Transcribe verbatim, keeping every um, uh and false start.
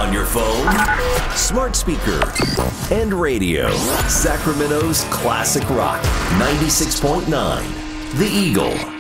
On your phone, smart speaker, and radio. Sacramento's classic rock, ninety-six point nine. The Eagle.